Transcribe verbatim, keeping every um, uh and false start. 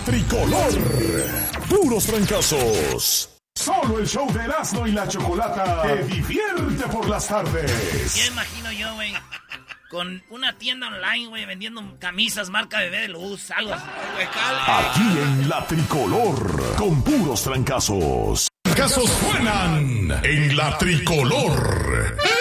Tricolor. Puros trancazos. Solo el show de Erasmo y la Chocolata te divierte por las tardes. Ya imagino yo, güey, con una tienda online, güey, vendiendo camisas marca Bebé de Luz, algo así. Aquí en la Tricolor, con puros trancazos. Trancazos suenan en la Tricolor.